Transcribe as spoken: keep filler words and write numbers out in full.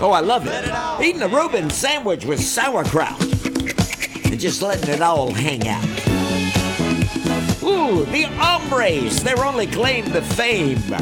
Oh, I love it. Eating a Reuben sandwich with sauerkraut and just letting it all hang out. Ooh, the hombres, their only claim to fame